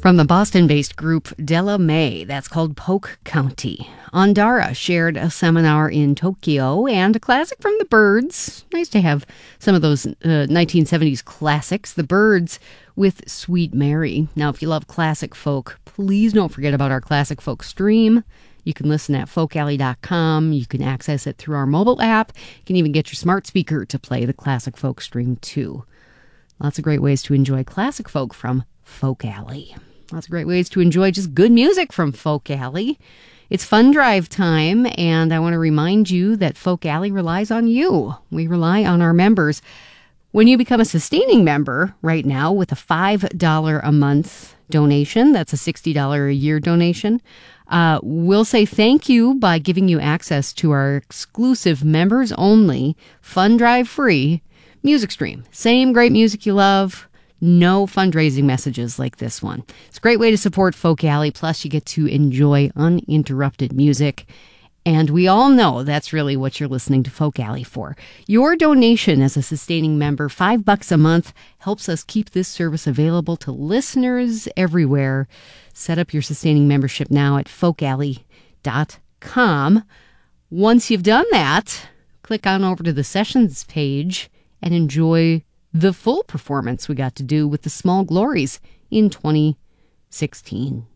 From the Boston-based group Della May, that's called Polk County. Ondara shared a seminar in Tokyo and a classic from the Byrds. Nice to have some of those 1970s classics. The Byrds with Sweet Mary. Now, if you love classic folk, please don't forget about our Classic Folk stream. You can listen at folkalley.com. You can access it through our mobile app. You can even get your smart speaker to play the Classic Folk stream, too. Lots of great ways to enjoy classic folk from Folk Alley. Lots of great ways to enjoy just good music from Folk Alley. It's fund drive time, and I want to remind you that Folk Alley relies on you. We rely on our members. When you become a sustaining member right now with a $5 a month donation, that's a $60 a year donation, we'll say thank you by giving you access to our exclusive members-only, fund drive-free music stream. Same great music you love. No fundraising messages like this one. It's a great way to support Folk Alley. Plus, you get to enjoy uninterrupted music. And we all know that's really what you're listening to Folk Alley for. Your donation as a sustaining member, $5 a month, helps us keep this service available to listeners everywhere. Set up your sustaining membership now at folkalley.com. Once you've done that, click on over to the sessions page and enjoy the full performance we got to do with the Small Glories in 2016.